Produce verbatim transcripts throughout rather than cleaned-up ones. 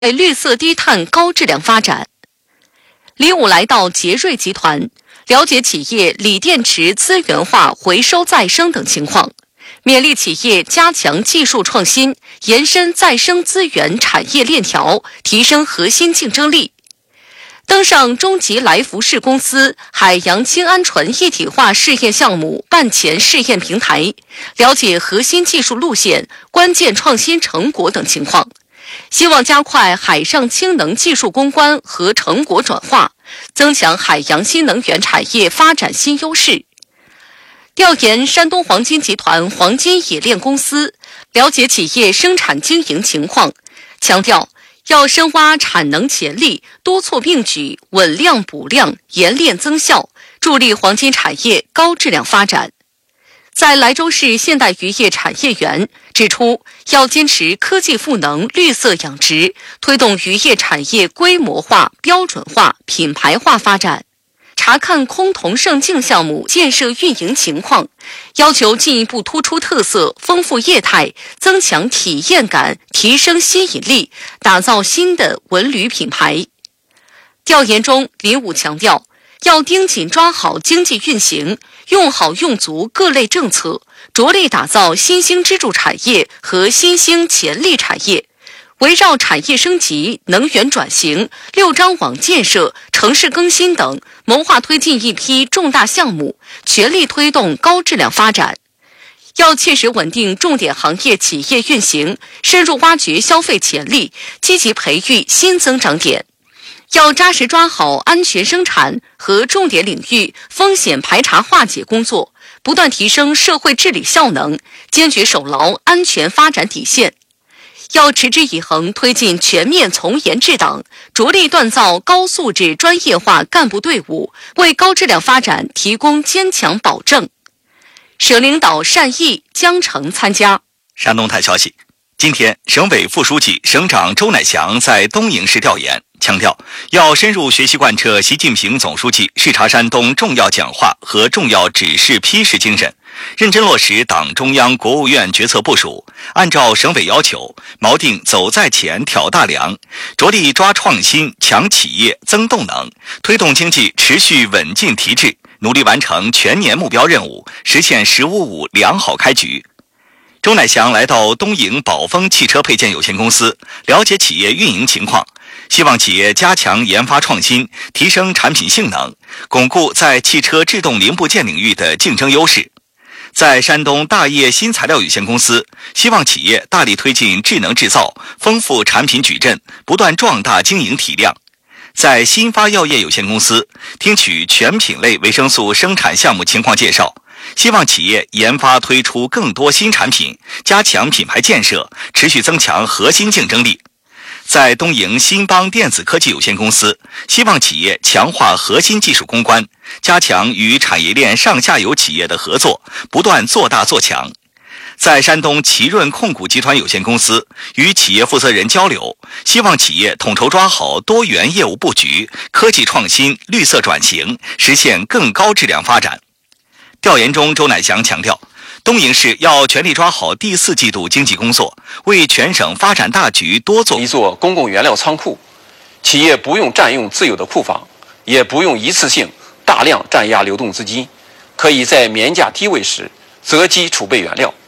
绿色低碳高质量发展。李武来到杰瑞集团，了解企业锂电池资源化、回收再生等情况，勉励企业加强技术创新，延伸再生资源产业链条，提升核心竞争力。登上中集来福士公司海洋氢鹌鹑一体化试验项目办前试验平台，了解核心技术路线、关键创新成果等情况，希望加快海上氢能技术攻关和成果转化，增强海洋新能源产业发展新优势。调研山东黄金集团黄金冶炼公司，了解企业生产经营情况，强调要深挖产能潜力，多措并举，稳量补量，研炼增效，助力黄金产业高质量发展。在莱州市现代渔业产业园指出，要坚持科技赋能、绿色养殖，推动渔业产业规模化、标准化、品牌化发展。查看崆峒胜境项目建设运营情况，要求进一步突出特色，丰富业态，增强体验感，提升吸引力，打造新的文旅品牌。调研中，林武强调，要盯紧抓好经济运行，用好用足各类政策，着力打造新兴支柱产业和新兴潜力产业。围绕产业升级、能源转型、六张网建设、城市更新等，谋划推进一批重大项目，全力推动高质量发展。要切实稳定重点行业企业运行，深入挖掘消费潜力，积极培育新增长点。要扎实抓好安全生产和重点领域风险排查化解工作，不断提升社会治理效能，坚决守牢安全发展底线。要持之以恒推进全面从严治党，着力锻造高素质专业化干部队伍，为高质量发展提供坚强保证。省领导单毅、江澄参加。 山东台消息，今天省委副书记、省长周乃祥在东营市调研，强调要深入学习贯彻习近平总书记视察山东重要讲话和重要指示批示精神，认真落实党中央、国务院决策部署，按照省委要求，锚定走在前、挑大梁，着力抓创新、强企业、增动能，推动经济持续稳进提质，努力完成全年目标任务，实现“十五五”良好开局。周乃祥来到东营宝丰汽车配件有限公司，了解企业运营情况，希望企业加强研发创新，提升产品性能，巩固在汽车制动零部件领域的竞争优势。在山东大业新材料有限公司，希望企业大力推进智能制造，丰富产品矩阵，不断壮大经营体量。在新发药业有限公司，听取全品类维生素生产项目情况介绍，希望企业研发推出更多新产品，加强品牌建设，持续增强核心竞争力。在东营新邦电子科技有限公司，希望企业强化核心技术攻关，加强与产业链上下游企业的合作，不断做大做强。在山东奇润控股集团有限公司，与企业负责人交流，希望企业统筹抓好多元业务布局，科技创新、绿色转型，实现更高质量发展。调研中，周乃祥强调，东营市要全力抓好第四季度经济工作，为全省发展大局多做。 一座公共原料仓库，企业不用占用自有的库房，也不用一次性大量占压流动资金，可以在棉价低位时择机储备原料。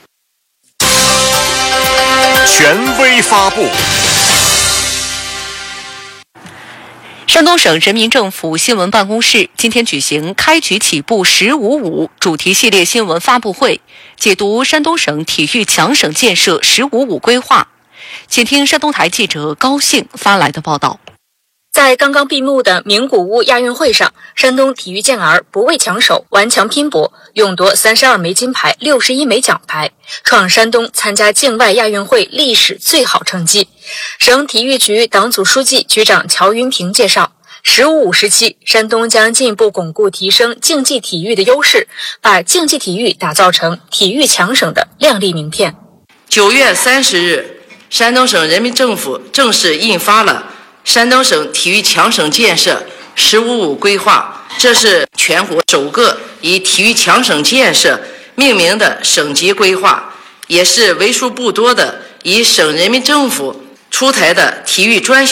权威发布。 山东省人民政府新闻办公室今天举行开局起步十五五主题系列新闻发布会，解读山东省体育强省建设十五五规划。请听山东台记者高兴发来的报道。 在刚刚闭幕的名古屋亚运会上，山东体育健儿不畏强手，顽强拼搏，勇夺三十二枚金牌、六十一枚奖牌，创山东参加境外亚运会历史最好成绩。省体育局党组书记、局长乔云平介绍，十五五时期，山东将进一步巩固提升竞技体育的优势，把竞技体育打造成体育强省的亮丽名片。 九月三十日，山东省人民政府正式印发了山东省体育强省建设十五五规划，这是全国首个以体育强省建设命名的省级规划，也是为数不多的以省人民政府出台的体育专